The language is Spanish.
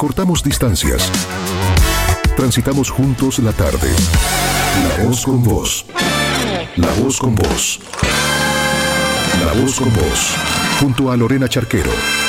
Acortamos distancias. Transitamos juntos la tarde. La voz con vos. La voz con vos. La voz con vos. Junto a Lorena Charquero.